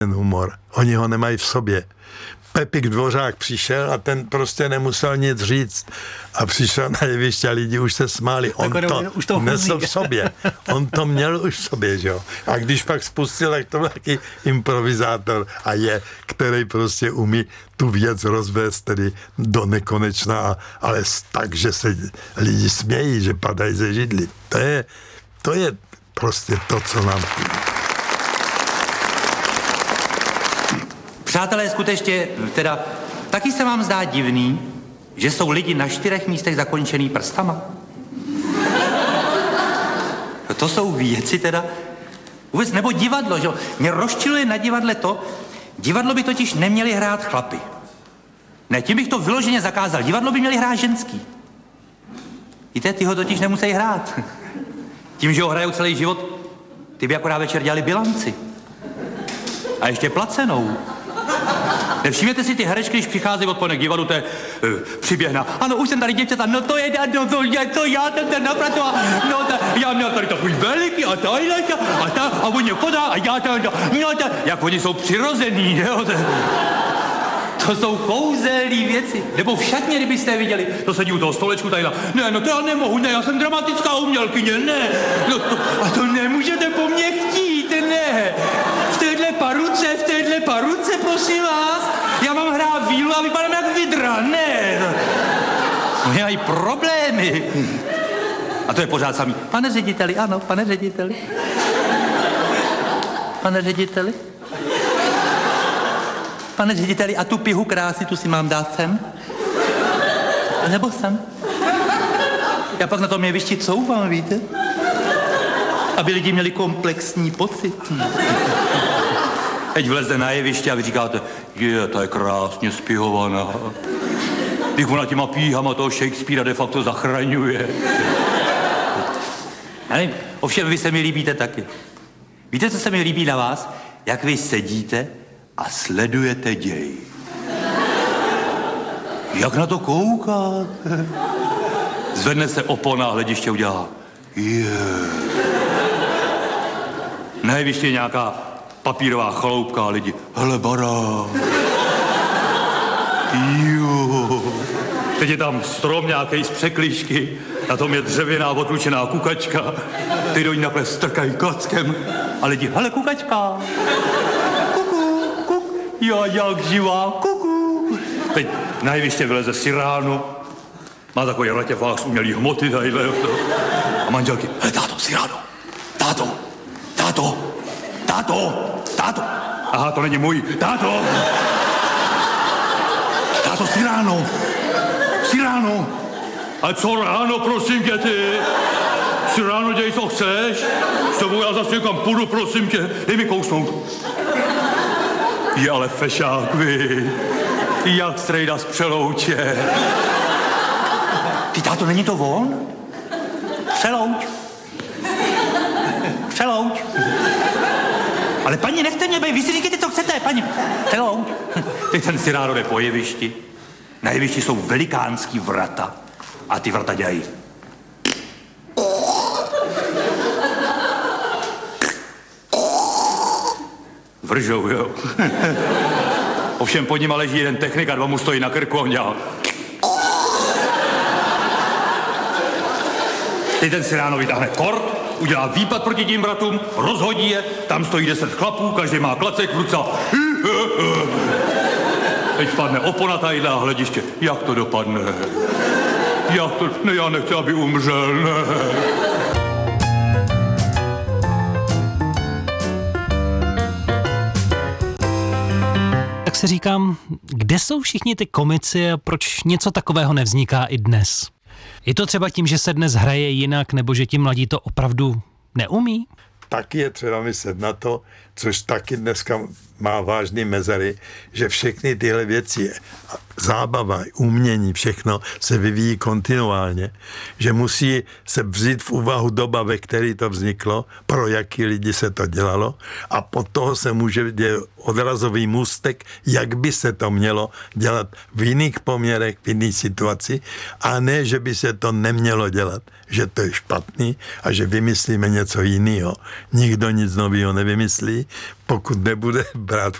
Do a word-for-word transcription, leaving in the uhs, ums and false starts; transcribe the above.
ten humor. Oni ho nemají v sobě. Pepik Dvořák přišel a ten prostě nemusel nic říct a přišel na jeviště a lidi už se smáli. On to, už to nesl v sobě. On to měl už v sobě, že jo. A když pak spustil, tak to byl taky improvizátor a je, který prostě umí tu věc rozvést tedy do nekonečna, ale tak, že se lidi smějí, že padají ze židli. To je, to je prostě to, co nám chybí. Přátelé, skutečně, teda, taky se vám zdá divný, že jsou lidi na čtyřech místech zakončený prstama? No to jsou věci teda, vůbec, nebo divadlo, že jo? Mě rozčiluje na divadle to, divadlo by totiž neměli hrát chlapy. Ne, tím bych to vyloženě zakázal, divadlo by měli hrát ženský. Víte, ty ho totiž nemusí hrát. Tím, že ho hrajou celý život, ty by akorát večer dělali bilanci. A ještě placenou. Nevšimněte si ty herečky, když přicházejí odpoledne k divadlu, to je uh, přiběhna. Ano, už jsem tady děvčata, no to je, no to je, to já ten ten napratu a no ta, já měl tady takový veliký a tadyhle a ta, a on mě podá a já ten, no ta, jak oni jsou přirozený, jo, to, to jsou kouzelný věci. Nebo v šatně, kdybyste je viděli, to sedí u toho stolečku tadyhle. Ne, no to já nemohu, ne, já jsem dramatická umělkyně, ne, no to, a to nemůžete po mně chtít, ne. V téhle paruce, v téhle paruce, prosím vás, já mám hrát vílu a vypadám jak vidra, ne. Oni mají problémy. A to je pořád samý. Pane řediteli, ano, pane řediteli. Pane řediteli. Pane řediteli, a tu pihu krásy, tu si mám dát sem? Nebo sem? Já pak na tom jevišti couvám, víte? Aby lidi měli komplexní pocit. Teď vleze na jeviště a vy říkáte, je, ta je krásně spihovaná. Když ona těma píhama toho Shakespearea de facto zachraňuje. Já nevím, ovšem vy se mi líbíte taky. Víte, co se mi líbí na vás? Jak vy sedíte a sledujete děj. Jak na to koukáte? Zvedne se opona a hlediště udělá. Yeah. Na jevišti je nějaká papírová chaloupka a lidi. Hele, barák. Jo. Teď je tam strom nějaký z překližky, na tom je dřevěná otlučená kukačka. Ty do ní takhle strkají klackem a lidi. Hele, kukačka. Kuku, kuk. Já jak živá, kuku. Teď na jeviště vyleze Cyrano. Má takový ratěfák z umělý hmoty tadyhle. A manželky. Hele, táto, Cyrano. Táto. Táto. Táto. Táto. Aha, to není můj. Táto. Táto, Cyrano. Cyrano. Ale co ráno, prosím tě, ty? Cyrano, děj, co chceš? S tebou já zase někam půjdu, prosím tě. Dej mi kousnout. Je ale fešák, vy. Jak strejda z Přelouče. Ty, táto, není to on? Přelouč. Přelouč. Ale paní, nechte mě být, vy si říkejte, co chcete, paní. Přelouč. Teď ten Cyrano jde po jevišti. Na jevišti jsou velikánský vrata a ty vrata dělají. Vržou, jo. Ovšem pod nima leží jeden technik a dva mu stojí na krku a on dělá. Teď ten Cyrano vytáhne kort, udělá výpad proti tím vratům, rozhodí je, tam stojí deset chlapů, každý má klacek v ruce. Teď vpadne opona tadyhle a hlediště. Jak to dopadne? Jak to... Ne, já nechci, aby umřel, ne. Tak si říkám, kde jsou všichni ty komici a proč něco takového nevzniká i dnes? Je to třeba tím, že se dnes hraje jinak, nebo že ti mladí to opravdu neumí? Taky je třeba myslet na to, což taky dneska má vážný mezery, že všechny tyhle věci, zábava, umění, všechno se vyvíjí kontinuálně, že musí se vzít v úvahu doba, ve které to vzniklo, pro jaký lidi se to dělalo a pod toho se může dělat odrazový můstek, jak by se to mělo dělat v jiných poměrech, v jiných situaci a ne, že by se to nemělo dělat, že to je špatný a že vymyslíme něco jiného. Nikdo nic nového nevymyslí pokud nebude brát